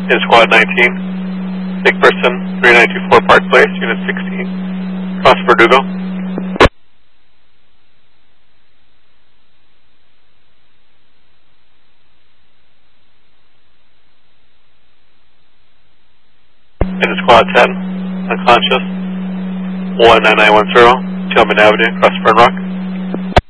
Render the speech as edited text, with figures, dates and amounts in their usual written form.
In Squad 19, sick person 3924 Park Place, Unit 16, cross Verdugo. In Squad 10, unconscious, 19910, Tillman Avenue, cross Fern Rock.